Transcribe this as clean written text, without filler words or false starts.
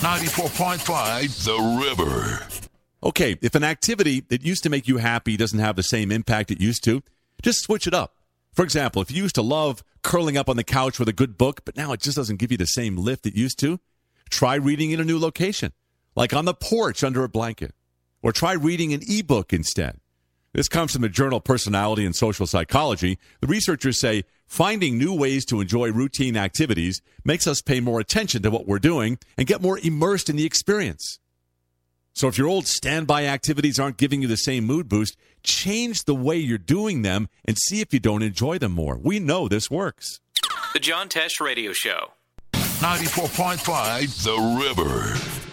94.5 The River. Okay, if an activity that used to make you happy doesn't have the same impact it used to, just switch it up. For example, if you used to love curling up on the couch with a good book, but now it just doesn't give you the same lift it used to, try reading in a new location, like on the porch under a blanket. Or try reading an ebook instead. This comes from the journal Personality and Social Psychology. The researchers say finding new ways to enjoy routine activities makes us pay more attention to what we're doing and get more immersed in the experience. So if your old standby activities aren't giving you the same mood boost, change the way you're doing them and see if you don't enjoy them more. We know this works. The John Tesh Radio Show. 94.5 The River.